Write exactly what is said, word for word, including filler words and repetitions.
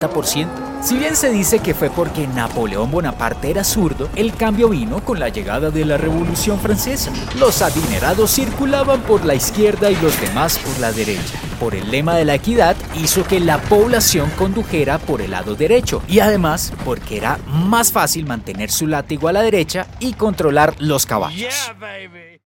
por ciento. Si bien se dice que fue porque Napoleón Bonaparte era zurdo, el cambio vino con la llegada de la Revolución Francesa. Los adinerados circulaban por la izquierda y los demás por la derecha. Por el lema de la equidad hizo que la población condujera por el lado derecho y además porque era más fácil mantener su látigo a la derecha y controlar los caballos. Yeah, baby.